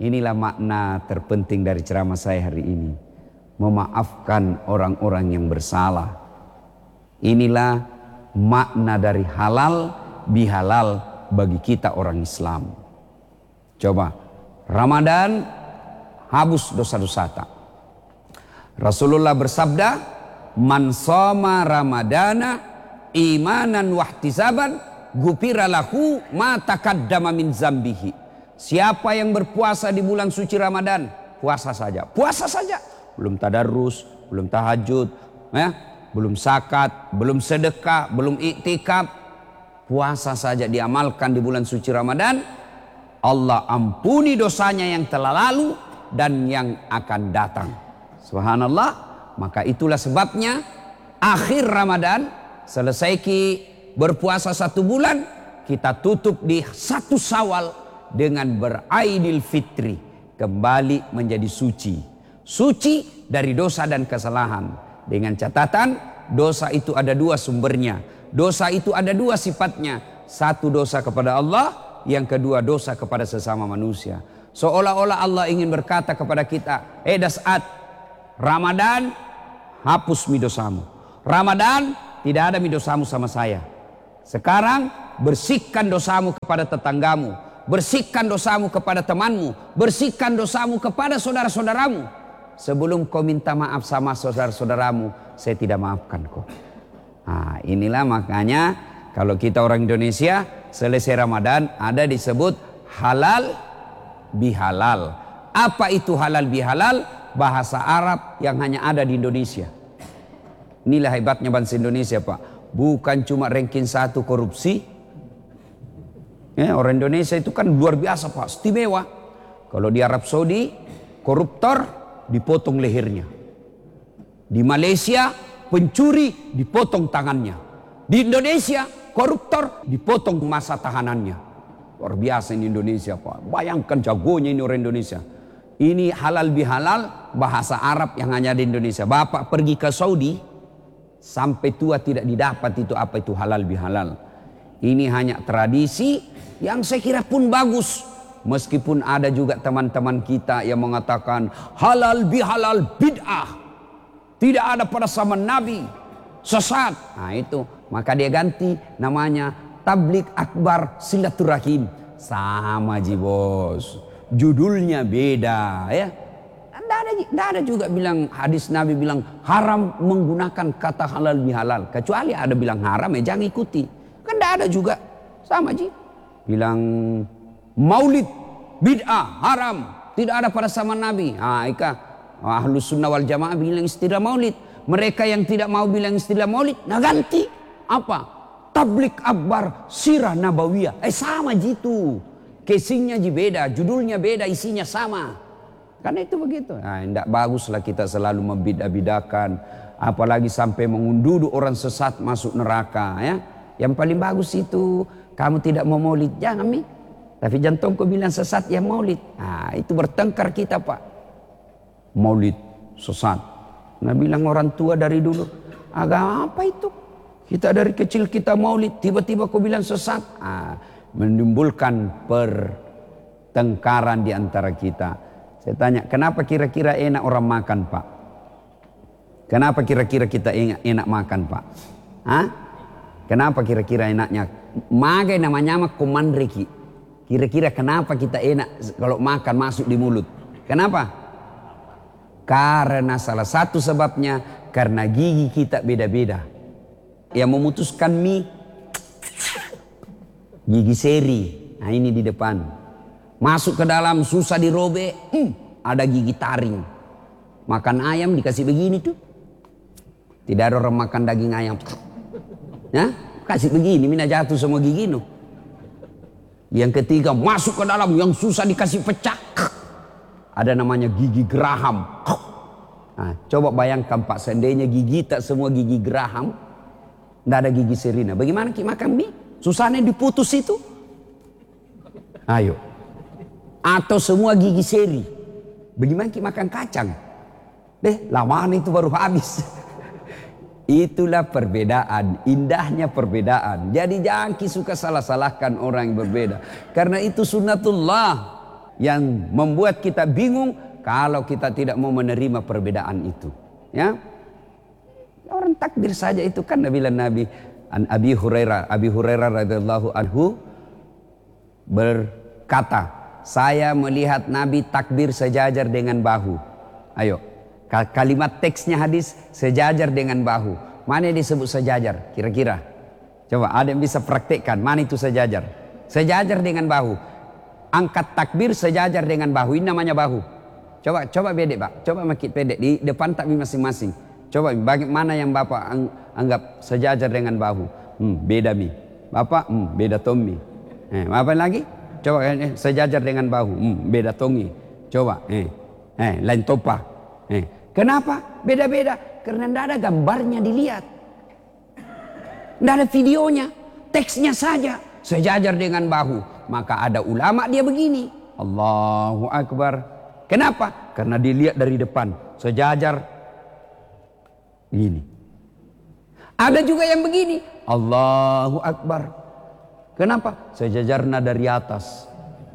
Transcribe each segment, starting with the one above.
Inilah makna terpenting dari ceramah saya hari ini. Memaafkan orang-orang yang bersalah. Inilah makna dari halal bihalal bagi kita orang Islam. Coba, Ramadan hapus dosa-dosa tak. Rasulullah bersabda, "Man shoma Ramadana imanan wahtisaban, ghufira lahu ma taqaddama min zambihi." Siapa yang berpuasa di bulan suci Ramadan, puasa saja. Puasa saja. Belum tadarrus, belum tahajud, ya, belum zakat, belum sedekah, belum iktikaf. Puasa saja diamalkan di bulan suci Ramadan, Allah ampuni dosanya yang telah lalu dan yang akan datang. Subhanallah. Maka itulah sebabnya akhir Ramadan, selesai berpuasa 1 bulan, kita tutup di 1 Syawal dengan beraidil fitri, kembali menjadi suci. Suci dari dosa dan kesalahan. Dengan catatan, dosa itu ada 2 sumbernya. Dosa itu ada 2 sifatnya. 1 dosa kepada Allah, yang kedua dosa kepada sesama manusia. Seolah-olah Allah ingin berkata kepada kita, Das'at, Ramadan hapus mi dosamu. Ramadan tidak ada mi dosamu sama saya. Sekarang bersihkan dosamu kepada tetanggamu. Bersihkan dosamu kepada temanmu. Bersihkan dosamu kepada saudara-saudaramu. Sebelum kau minta maaf sama saudara-saudaramu, saya tidak maafkan kau. Nah, inilah makanya kalau kita orang Indonesia selesai Ramadan ada disebut halal bihalal. Apa itu halal bihalal? Bahasa Arab yang hanya ada di Indonesia. Inilah hebatnya bangsa Indonesia, Pak. Bukan cuma ranking 1 korupsi. Ya, orang Indonesia itu kan luar biasa, Pak, istimewa. Kalau di Arab Saudi, koruptor dipotong lehernya. Di Malaysia, pencuri dipotong tangannya. Di Indonesia, koruptor dipotong masa tahanannya. Luar biasa ini Indonesia, Pak. Bayangkan jagonya ini orang Indonesia. Ini halal bihalal, bahasa Arab yang hanya di Indonesia. Bapak pergi ke Saudi, sampai tua tidak didapat itu apa itu halal bihalal. Ini hanya tradisi yang saya kira pun bagus. Meskipun ada juga teman-teman kita yang mengatakan halal bihalal bid'ah. Tidak ada pada zaman Nabi. Sesat. Nah itu. Maka dia ganti namanya tablik akbar silaturahim. Sama ji bos. Judulnya beda ya. Tidak ada juga bilang hadis Nabi bilang haram menggunakan kata halal bihalal. Kecuali ada bilang haram ya jangan ikuti. Kan tidak ada juga. Sama ji. Bilang maulid bid'ah haram. Tidak ada pada zaman Nabi. Ahlus sunnah wal jamaah bilang istilah maulid. Mereka yang tidak mau bilang istilah maulid, nah ganti. Apa? Tablik akbar sirah nabawiyah. Sama gitu. Casingnya beda, judulnya beda, isinya sama. Karena itu begitu. Nah, tidak baguslah kita selalu membida-bidakan. Apalagi sampai mengunduh orang sesat masuk neraka. Ya. Yang paling bagus itu, kamu tidak mau maulid, jangan mi. Tapi jantung kau bilang sesat ya maulid. Nah, itu bertengkar kita, Pak. Maulid sesat. Nah, bilang orang tua dari dulu, agama apa itu? Kita dari kecil kita maulid, tiba-tiba kau bilang sesat. Nah, menimbulkan pertengkaran di antara kita. Saya tanya, kenapa kira-kira enak orang makan, Pak? Kenapa kira-kira kita enak makan, Pak? Hah? Kenapa kira-kira enaknya? Magai namanya mah komandreki. Kira-kira kenapa kita enak kalau makan masuk di mulut? Kenapa? Karena salah satu sebabnya karena gigi kita beda-beda. Yang memutuskan mie gigi seri. Nah ini di depan. Masuk ke dalam susah dirobek. Ada gigi taring. Makan ayam dikasih begini tuh. Tidak ada orang makan daging ayam. Ya, kasih begini, mina jatuh semua gigi no. Yang ketiga masuk ke dalam yang susah dikasih pecah. Ada namanya gigi geraham. Nah, coba bayangkan Pak, seandainya gigi tak semua gigi geraham, tidak ada gigi serina. Bagaimana kita makan mie? Susahnya diputus itu. Ayo. Atau semua gigi seri. Bagaimana kita makan kacang? Lamaan itu baru habis. Itulah perbedaan, indahnya perbedaan. Jadi jangan suka salah-salahkan orang yang berbeda. Karena itu sunnatullah. yang membuat kita bingung kalau kita tidak mau menerima perbedaan itu. Ya, orang takbir saja itu kan bilang Nabi an Abi Hurairah radhiyallahu anhu berkata, saya melihat Nabi takbir sejajar dengan bahu. Ayo, kalimat teksnya hadis sejajar dengan bahu. Mana yang disebut sejajar? Kira-kira. Coba ada yang bisa praktekkan. Mana itu sejajar? Sejajar dengan bahu. Angkat takbir sejajar dengan bahu. Ini namanya bahu. Coba bedek Pak. Coba makin bedek di depan takbir masing-masing. Coba bagaimana yang Bapak anggap sejajar dengan bahu? Beda mi. Bapak beda Tommy. Apa lagi? Coba sejajar dengan bahu. Beda Tongi. Coba lain topa. Kenapa? Beda-beda. Karena tidak ada gambarnya dilihat. Tidak ada videonya. Teksnya saja. Sejajar dengan bahu. Maka ada ulama dia begini. Allahu Akbar. Kenapa? Karena dilihat dari depan. Sejajar. Begini. Ada juga yang begini. Allahu Akbar. Kenapa? Sejajarnya dari atas.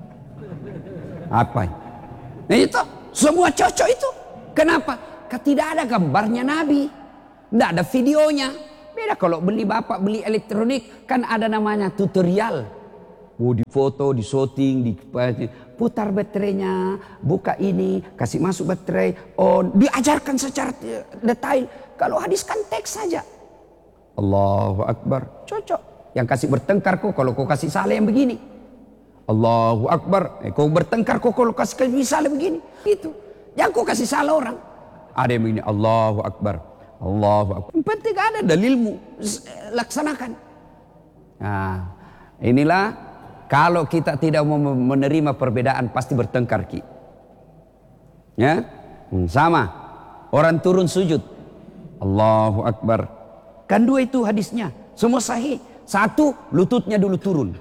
Apa? Nah itu. Semua cocok itu. Kenapa? Karena tidak ada gambarnya Nabi. Tidak ada videonya. Beda kalau Bapak beli elektronik. Kan ada namanya tutorial. Di foto, di shooting, putar baterainya, buka ini, kasih masuk baterai, on, diajarkan secara detail. Kalau hadis kan teks saja. Allahu Akbar, cocok. Yang kasih bertengkar kok kalau kau kasih salah yang begini. Allahu Akbar, kau bertengkar kok kalau kasih salah begini. Itu. Yang kau kasih salah orang. Ada yang begini, Allahu Akbar, Allahu Akbar. Yang penting ada dalilmu, laksanakan. Nah, inilah. Kalau kita tidak mau menerima perbedaan pasti bertengkar Ki. Ya? Sama. Orang turun sujud. Allahu Akbar. Kan dua itu hadisnya. Semua sahih. Satu, lututnya dulu turun.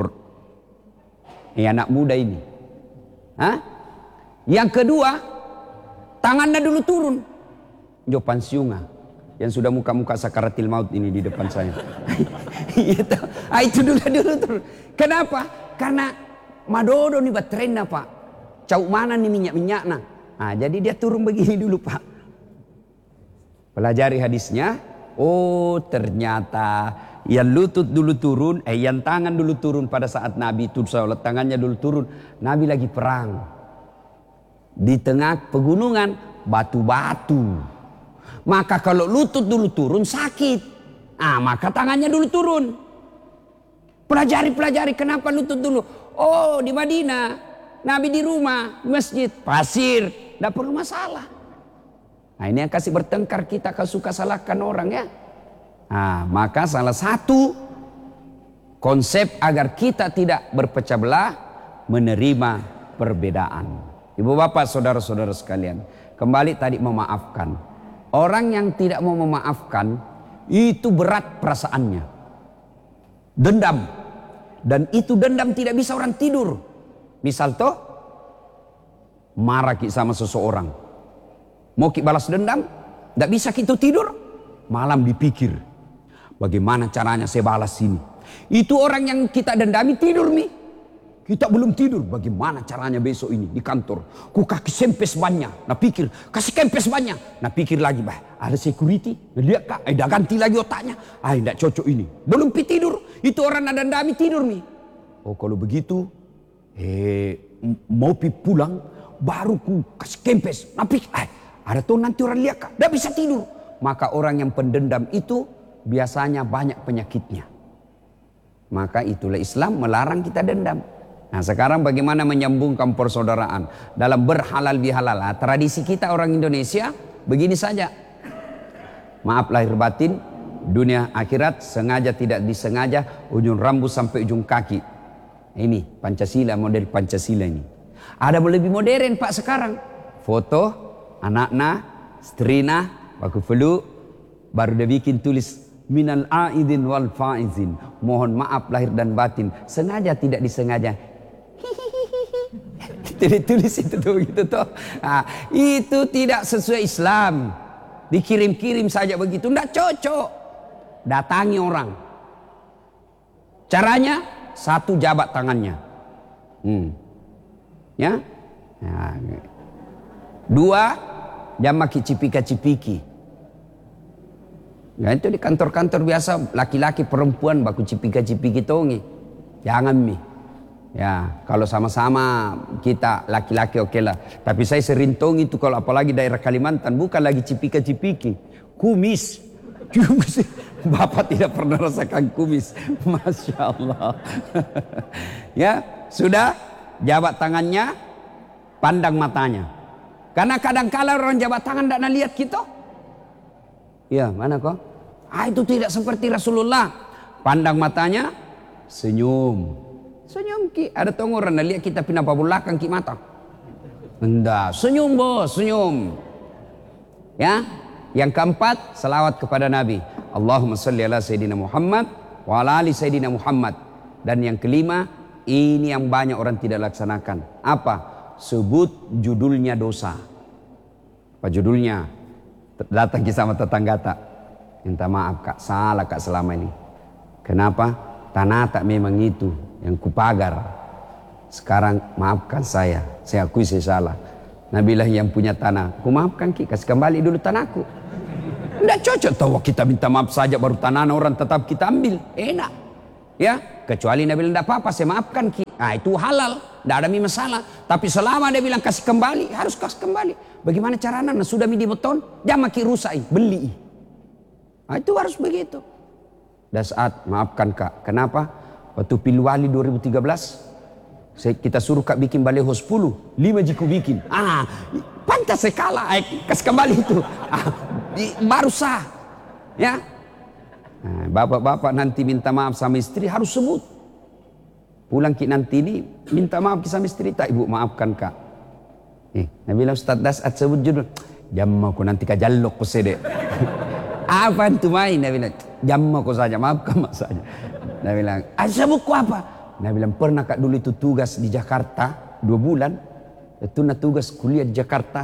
Ini anak muda ini. Hah? Yang kedua, tangannya dulu turun. Jo pansiunga. Yang sudah muka-muka sakaratil maut ini di depan saya. Itu dulu turun. Kenapa? Karena madodo nih baterainya Pak. Cau mana nih minyak-minyaknya. Nah, jadi dia turun begini dulu Pak. Pelajari hadisnya. Oh ternyata yang lutut dulu turun. Yang tangan dulu turun pada saat Nabi itu sholat. Tangannya dulu turun. Nabi lagi perang. Di tengah pegunungan. Batu-batu. Maka kalau lutut dulu turun sakit. Maka tangannya dulu turun. Pelajari kenapa lutut dulu. Oh di Madinah. Nabi di rumah. Di masjid. Pasir. Tidak perlu masalah. Nah ini yang kasih bertengkar kita. Kalau suka salahkan orang ya. Maka salah satu konsep agar kita tidak berpecah belah. Menerima perbedaan. Ibu bapak saudara-saudara sekalian. Kembali tadi memaafkan. Orang yang tidak mau memaafkan. Itu berat perasaannya. Dendam. Dan itu dendam tidak bisa orang tidur. Misal toh marah sama seseorang. Mau kita balas dendam, tidak bisa kita tidur. Malam dipikir, bagaimana caranya saya balas ini. Itu orang yang kita dendami tidur mi. Kita belum tidur, bagaimana caranya besok ini di kantor. Ku kaki sempes banyak, nah pikir kasih kempes banyak, nah pikir lagi ada security, nah lihat kak, dah ganti lagi otaknya, tidak cocok ini. Belum tidur, itu orang ada dendami tidur mi. Oh kalau begitu, mau pulang, baru ku kasih kempes, nah pikir, ada tuh nanti orang lihat kak, dah bisa tidur. Maka orang yang pendendam itu biasanya banyak penyakitnya. Maka itulah Islam melarang kita dendam. Nah sekarang bagaimana menyambungkan persaudaraan dalam berhalal bihalal. Tradisi kita orang Indonesia begini saja. Maaf lahir batin, dunia akhirat sengaja tidak disengaja, ujung rambut sampai ujung kaki. Ini Pancasila, model Pancasila ini. Ada lebih modern Pak sekarang. Foto anaknya, istrina, baku felu, baru dia bikin tulis minal aidin wal faizin. Mohon maaf lahir dan batin, sengaja tidak disengaja. Tulis itu tuh gitu toh. Itu tidak sesuai Islam. Dikirim-kirim saja begitu, enggak cocok. Datangi orang. Caranya satu jabat tangannya. Ya. Nah, dua, jangan maki cipika-cipiki. Nah itu di kantor-kantor biasa laki-laki perempuan baku cipika-cipiki tongi. Jangan mi. Ya, kalau sama-sama kita laki-laki oke lah. Tapi saya sering tongi itu kalau apalagi daerah Kalimantan bukan lagi cipika-cipiki, kumis. Bapak tidak pernah rasakan kumis. Masya Allah. Ya, sudah jabat tangannya, pandang matanya. Karena kadang-kala orang jabat tangan tidak lihat kita. Ya, mana kok? Itu tidak seperti Rasulullah. Pandang matanya, senyum. Senyum ki. Ada tong orang lihat kita pindah belakang ki mata. Enggak, senyum bos, senyum. Ya. Yang keempat, salawat kepada Nabi. Allahumma salli ala Sayyidina Muhammad wa ala ali Sayyidina Muhammad. Dan yang kelima, ini yang banyak orang tidak laksanakan. Apa? Sebut judulnya dosa. Apa judulnya? Datang ke sama tetangga tak. Minta maaf kak, salah kak selama ini. Kenapa? Tanah tak memang itu yang kupagar. Sekarang maafkan saya akui saya salah. Nabilah yang punya tanah, ku maafkan ki, kasih kembali dulu tanahku. Tidak cocok tahu kita minta maaf saja baru tanah orang tetap kita ambil, enak. Ya, kecuali Nabi bilang tidak apa-apa, saya maafkan ki. Nah itu halal, tidak ada masalah. Tapi selama dia bilang kasih kembali, harus kasih kembali. Bagaimana caranya? Nah, sudah di beton, jangan maki rusak, beli. Nah, itu harus begitu. Dan saat maafkan kak, kenapa? Waktu Pilwali 2013, kita suruh kak bikin baleho 10, 5 jiku bikin. Pantas saya kalah, kasih kembali itu. Baru sah, ya. Nah, bapak-bapak nanti minta maaf sama istri harus sebut. Pulang ki nanti ini minta maaf sama istri tak, ibu maafkan kak. Nabi bilang Ustaz Dasat sebut judul. Jamma aku nanti kajallok ko sede. Apa itu main? Nabi bilang jamma ko saja, maafkan mak saja. Nabi bilang sebut ko apa? Nabi bilang pernah kak dulu itu tugas di Jakarta 2 bulan. Itu tugas kuliah di Jakarta.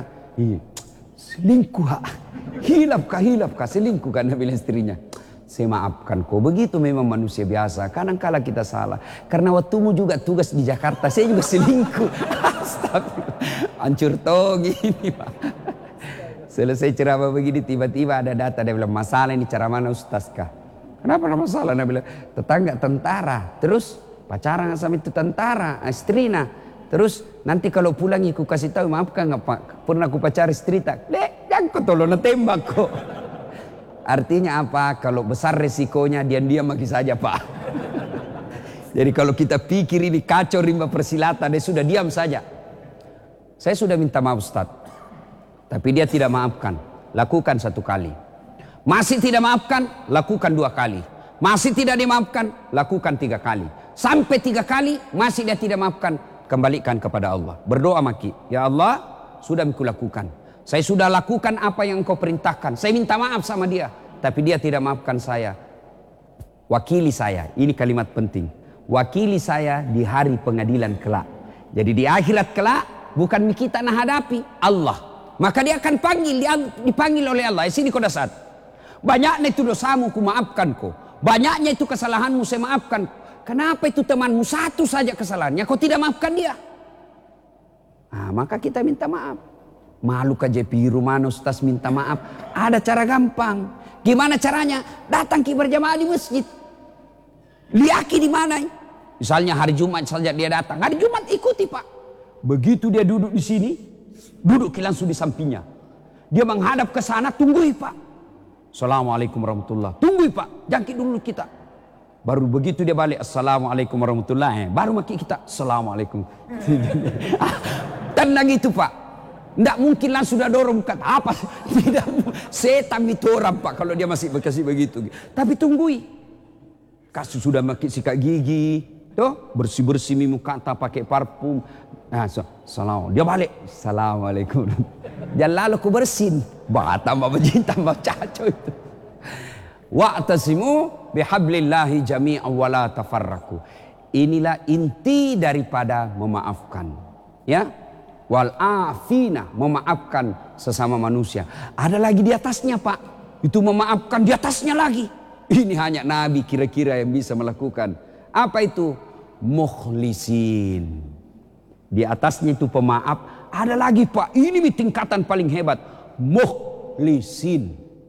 Selingkuh. Hilap kah selingkuh kan Nabi bilang istrinya. Saya maafkan kau. Begitu memang manusia biasa. Kadang-kala kita salah. Karena waktumu juga tugas di Jakarta. Saya juga selingkuh. Astagfirullah. Hancur tong ini Pak. Selesai ceramah begini tiba-tiba ada data. Dia bilang masalah ini cara mana Ustaz kah? Kenapa ada masalah? Dia bilang tetangga tentara. Terus pacaran sama itu tentara. Istrina. Terus nanti kalau pulang aku kasih tahu maafkan nggak Pak? Pernah aku pacar istri tak? Jangan kau tolong tembak kok. Artinya apa? Kalau besar resikonya diam-diam lagi saja Pak. Jadi kalau kita pikir ini kacau rimba persilatan, dia sudah diam saja. Saya sudah minta maaf Ustaz, tapi dia tidak maafkan. Lakukan 1 kali. Masih tidak maafkan, lakukan 2 kali. Masih tidak dimaafkan, lakukan 3 kali. Sampai 3 kali masih dia tidak maafkan, kembalikan kepada Allah. Berdoa maki, ya Allah sudah aku lakukan. Saya sudah lakukan apa yang engkau perintahkan. Saya minta maaf sama dia. Tapi dia tidak maafkan saya. Wakili saya. Ini kalimat penting. Wakili saya di hari pengadilan kelak. Jadi di akhirat kelak. Bukan kita nak hadapi. Allah. Maka dia akan panggil. Dipanggil oleh Allah. Sini kau dasar. Banyaknya itu dosamu ku maafkan kau. Banyaknya itu kesalahanmu saya maafkan. Kenapa itu temanmu satu saja kesalahannya. Kau tidak maafkan dia. Maka kita minta maaf. Malu ke JP rumah Ustaz minta maaf. Ada cara gampang. Gimana caranya? Datang ki berjamaah di masjid. Liaki di mana? Misalnya hari Jumat saja dia datang. Hari Jumat ikuti Pak. Begitu dia duduk di sini, duduk langsung di sampingnya. Dia menghadap ke sana, tunggui Pak. Assalamualaikum warahmatullahi. Tunggui Pak, jangkit dulu kita. Baru begitu dia balik, Assalamualaikum warahmatullahi. Baru maki kita, Assalamualaikum. Tenang itu Pak. Tidak mungkin langsung sudah dorong kata apa? Tidak, setan itu orang Pak kalau dia masih berkasih begitu. Tapi tunggui. Kasus sudah makin sikat gigi, tuh bersih-bersih muka tak pakai parfum. Salam. Dia balik. Assalamualaikum. Dan lalu aku bersin. Tambah begini tambah caco itu. Wa'tasimu bihablillahi jami'an wa la tafarraqu. Inilah inti daripada memaafkan. Ya. Wal afina, memaafkan sesama manusia. Ada lagi di atasnya Pak. Itu memaafkan di atasnya lagi. Ini hanya Nabi kira-kira yang bisa melakukan. Apa itu? Mukhlisin. Di atasnya itu pemaaf. Ada lagi Pak, ini tingkatan paling hebat. Mukhlisin.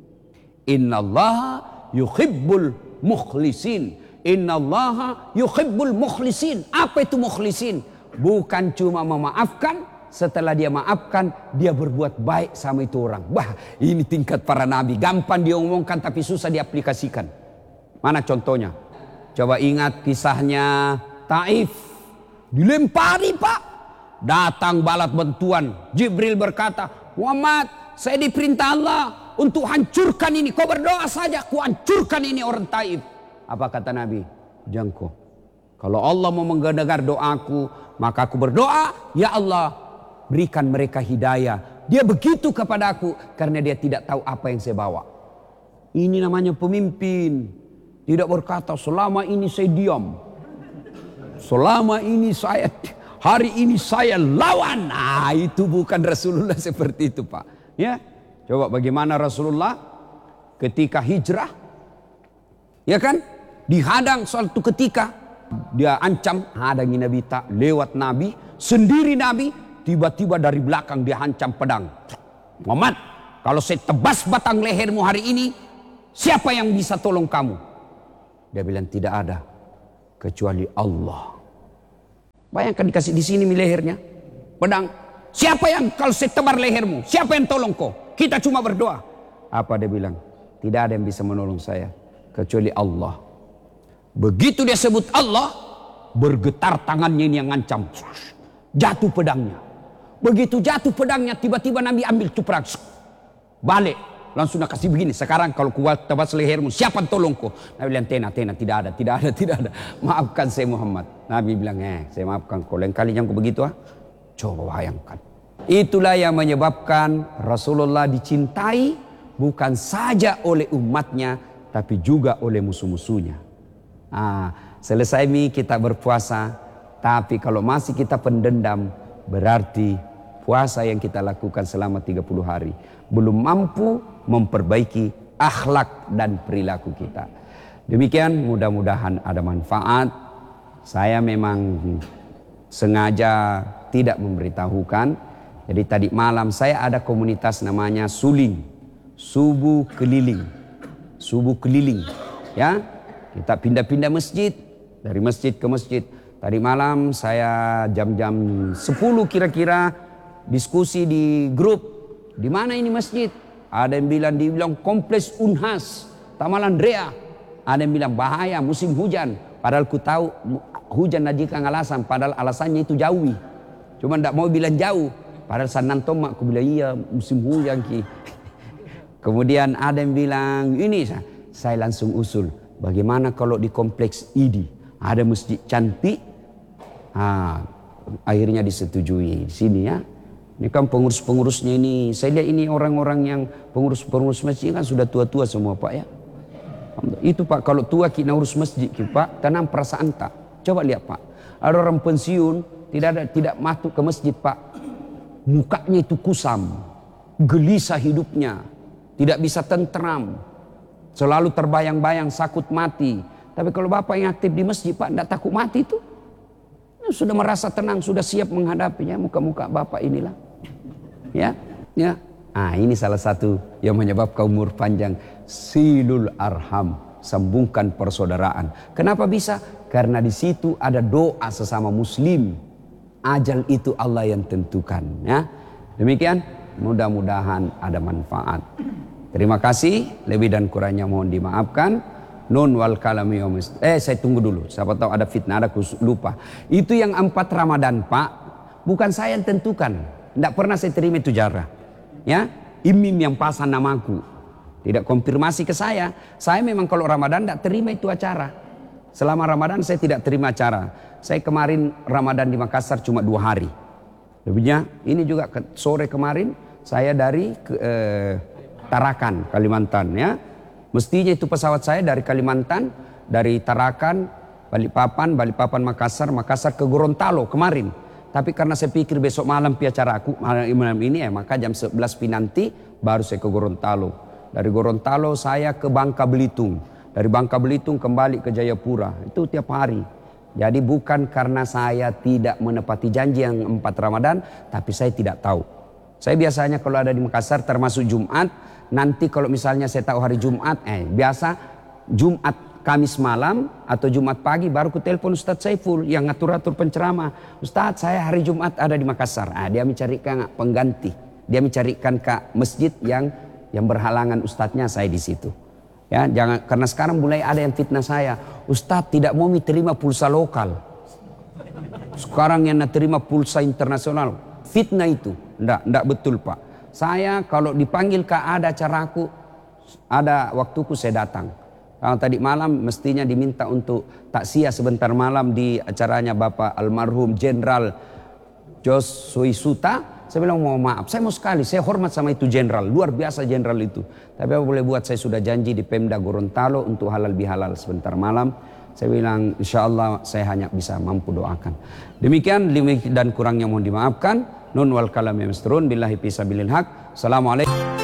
Innallaha yuhibbul mukhlisin. Innallaha yuhibbul mukhlisin. Apa itu mukhlisin? Bukan cuma memaafkan, setelah dia maafkan, dia berbuat baik sama itu orang. Bah, ini tingkat para nabi. Gampang diomongkan tapi susah diaplikasikan. Mana contohnya? Coba ingat kisahnya Taif. Dilempari Pak. Datang balat bantuan. Jibril berkata, Muhammad, saya diperintah Allah untuk hancurkan ini. Kau berdoa saja, ku hancurkan ini orang Taif. Apa kata Nabi? Jangko, kalau Allah mau mendengar doaku, maka aku berdoa, ya Allah, berikan mereka hidayah. Dia begitu kepada aku karena dia tidak tahu apa yang saya bawa. Ini namanya pemimpin. Tidak berkata, selama ini saya diam. Selama ini saya, hari ini saya lawan. Nah, itu bukan Rasulullah seperti itu Pak. Ya, coba bagaimana Rasulullah ketika hijrah, ya kan, dihadang suatu ketika, dia ancam, hadangi Nabi tak lewat Nabi, sendiri Nabi, tiba-tiba dari belakang dia hancam pedang. Muhammad, kalau saya tebas batang lehermu hari ini, siapa yang bisa tolong kamu? Dia bilang tidak ada kecuali Allah. Bayangkan dikasih di sini lehernya pedang. Siapa yang kalau saya tebar lehermu? Siapa yang tolong kau? Kita cuma berdoa. Apa dia bilang? Tidak ada yang bisa menolong saya kecuali Allah. Begitu dia sebut Allah, bergetar tangannya ini yang ngancam. Jatuh pedangnya. Begitu jatuh pedangnya, tiba-tiba Nabi ambil tuprak. Balik. Langsung nak kasih begini. Sekarang kalau kuat tebas lehermu, siapa yang tolong kau? Nabi bilang, tena, tidak ada. Maafkan saya Muhammad. Nabi bilang, saya maafkan kau. Lain kali jangan begitu ah. Coba bayangkan. Itulah yang menyebabkan Rasulullah dicintai bukan saja oleh umatnya, tapi juga oleh musuh-musuhnya. Selesai kita berpuasa, tapi kalau masih kita pendendam, berarti puasa yang kita lakukan selama 30 hari belum mampu memperbaiki akhlak dan perilaku kita. Demikian, mudah-mudahan ada manfaat. Saya memang sengaja tidak memberitahukan. Jadi tadi malam saya ada komunitas namanya Suling, Subuh Keliling. Subuh Keliling, ya. Kita pindah-pindah masjid, dari masjid ke masjid. Tadi malam saya jam-jam 10 kira-kira diskusi di grup. Di mana ini masjid? Ada yang dibilang kompleks Unhas, Taman Andrea. Ada yang bilang bahaya musim hujan. Padahal ku tahu hujan najika alasan. Padahal alasannya itu jauhi. Cuma tidak mau bilang jauh. Padahal sanantom aku bilang iya musim hujan ki. Kemudian ada yang bilang ini, saya langsung usul. Bagaimana kalau di kompleks ID ada masjid cantik? Akhirnya disetujui di sini ya. Ini kan pengurus-pengurusnya ini, saya lihat ini orang-orang yang pengurus masjid kan sudah tua-tua semua Pak ya. Itu Pak, kalau tua kita urus masjid Pak, tanam perasaan tak. Coba lihat Pak, ada orang pensiun tidak masuk ke masjid Pak. Mukanya itu kusam, gelisah hidupnya, tidak bisa tentram, selalu terbayang-bayang sakut mati. Tapi kalau Bapak yang aktif di masjid Pak, tidak takut mati itu, sudah merasa tenang, sudah siap menghadapinya. Muka-muka Bapak inilah, ya. Ini salah satu yang menyebabkan umur panjang. Silul arham, sambungkan persaudaraan. Kenapa bisa? Karena di situ ada doa sesama muslim. Ajal itu Allah yang tentukan, ya. Demikian, mudah-mudahan ada manfaat. Terima kasih, lebih dan kurangnya mohon dimaafkan. Nun wal kalami saya tunggu dulu. Siapa tahu ada fitnah, ada lupa. Itu yang 4 Ramadan Pak, bukan saya yang tentukan. Tidak pernah saya terima itu jarah. Ya, imam yang pasang namaku. Tidak konfirmasi ke saya. Saya memang kalau Ramadan tidak terima itu acara. Selama Ramadan saya tidak terima acara. Saya kemarin Ramadan di Makassar cuma 2 hari. Lebihnya ini juga sore kemarin saya dari Tarakan, Kalimantan ya. Mestinya itu pesawat saya dari Kalimantan, dari Tarakan, Balikpapan Makassar, Makassar ke Gorontalo kemarin. Tapi karena saya pikir besok malam acara aku malam ini ya, maka jam 11 nanti baru saya ke Gorontalo. Dari Gorontalo saya ke Bangka Belitung. Dari Bangka Belitung kembali ke Jayapura. Itu tiap hari. Jadi bukan karena saya tidak menepati janji yang 4 Ramadan, tapi saya tidak tahu. Saya biasanya kalau ada di Makassar termasuk Jumat, nanti kalau misalnya saya tahu hari Jumat, biasa Jumat Kamis malam atau Jumat pagi baru ku telepon Ustadz Saiful yang ngatur-atur penceramah. Ustadz, saya hari Jumat ada di Makassar. Dia mencarikan pengganti. Dia mencarikan ke masjid yang berhalangan ustadznya, saya di situ. Ya, jangan, karena sekarang mulai ada yang fitnah saya, Ustadz tidak mau terima pulsa lokal, sekarang yang terima pulsa internasional. Fitnah itu, enggak betul Pak. Saya kalau dipanggil ke ada acaraku, ada waktuku saya datang. Kalau tadi malam mestinya diminta untuk takziah sebentar malam di acaranya Bapak almarhum Jenderal Jos Suisuta. Saya bilang mau maaf, saya mau sekali, saya hormat sama itu jenderal, luar biasa jenderal itu. Tapi apa boleh buat, saya sudah janji di Pemda Gorontalo untuk halal bihalal sebentar malam. Saya bilang insya Allah saya hanya bisa mampu doakan. Demikian dan kurangnya mohon dimaafkan. Nun wal kalam yamsturun billahi fisabilil haq. Assalamualaikum.